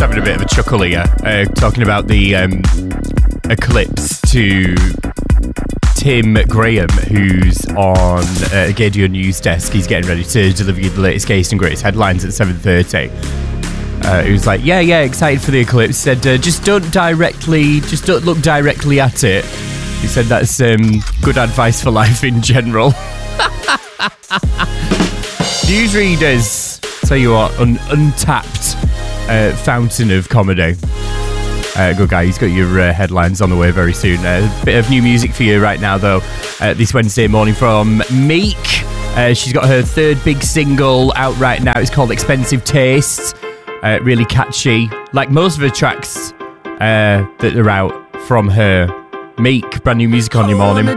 having a bit of a chuckle here, talking about the eclipse to Tim Graham, who's on Gadio News Desk. He's getting ready to deliver you the latest case and greatest headlines at 7:30. He was like, yeah, excited for the eclipse. Said, just don't look directly at it. He said that's good advice for life in general. Newsreaders, tell you what, untapped fountain of comedy. Good guy, he's got your headlines on the way very soon. A bit of new music for you right now, though, this Wednesday morning from Meek. She's got her third big single out right now. It's called Expensive Taste. Really catchy, like most of her tracks that are out from her. Meek, brand new music on your morning.